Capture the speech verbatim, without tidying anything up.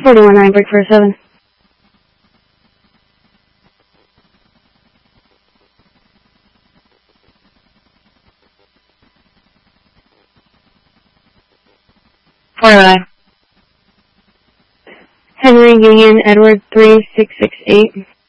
forty-one nine, break for seven. forty-nine. Henry Union Edward three six six eight.